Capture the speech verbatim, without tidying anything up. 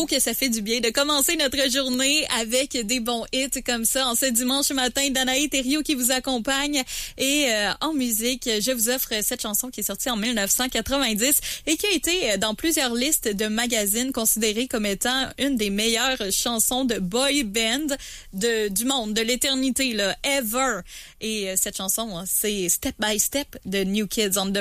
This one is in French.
Oh, que ça fait du bien de commencer notre journée avec des bons hits comme ça. En ce dimanche matin, Danae Thériault qui vous accompagne. Et euh, en musique, je vous offre cette chanson qui est sortie en dix-neuf cent quatre-vingt-dix et qui a été dans plusieurs listes de magazines considérée comme étant une des meilleures chansons de boy band de, du monde, de l'éternité, là, ever. Et euh, cette chanson, c'est Step by Step de New Kids on the